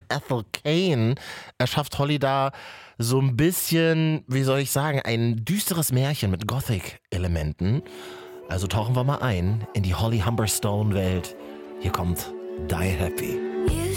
Ethel Cain erschafft Holly da so ein bisschen, wie soll ich sagen, ein düsteres Märchen mit Gothic-Elementen. Also tauchen wir mal ein in die Holly Humberstone-Welt. Hier kommt Die Happy.